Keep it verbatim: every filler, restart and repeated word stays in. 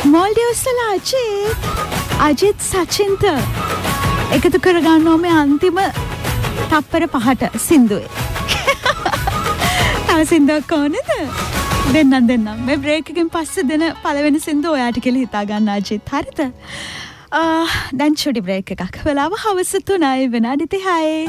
මෝල්ඩිව්ස් වල අජිත් අජිත් සචින්ත එකතු කරගන්නවා මේ අන්තිම තප්පර පහට සින්දුවේ. තව සින්දුවක් ඕනේද? දෙන්නම් දෙන්නම්. මේ බ්‍රේක් එකෙන් පස්සේ දෙන පළවෙනි සින්දුව ඔයාට කියලා හිතා ගන්න අජිත්. හරිද? ආ දැන් චුටි බ්‍රේක් එකක්. වෙලාව හවස තුනයි විනාඩි තිහයි.